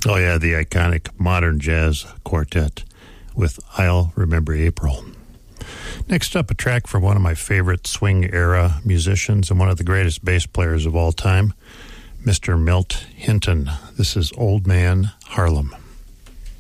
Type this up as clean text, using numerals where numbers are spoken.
Oh, yeah, the iconic modern jazz quartet with I'll Remember April. Next up, a track from one of my favorite swing-era musicians and one of the greatest bass players of all time, Mr. Milt Hinton. This is Old Man Harlem.